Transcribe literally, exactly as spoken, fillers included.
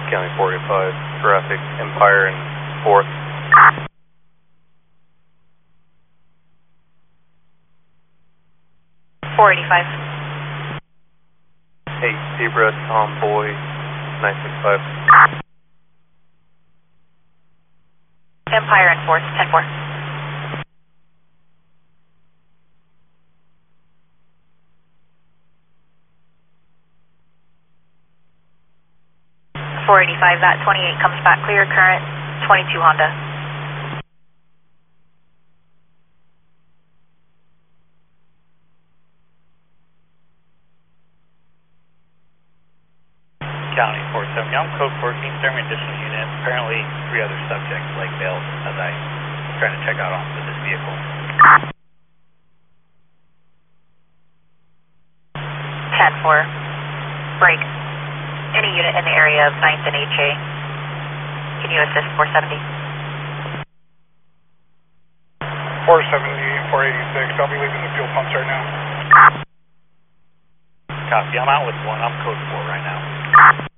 County forty-five, traffic, Empire and fourth. four eighty-five. eight, Zebra, Tomboy, nine six five. Empire and fourth, ten four. four eighty-five, that twenty-eight comes back clear, current twenty-two Honda. County four seventy, I'm code fourteen, thermal additional unit, apparently three other subjects like bailed as I was trying to check out onto this vehicle. ten four, break. Any unit in the area of ninth and H A, can you assist four seventy? four seventy, four eighty-six, I'll be leaving the fuel pumps right now. Copy, I'm out with one, I'm code four right now.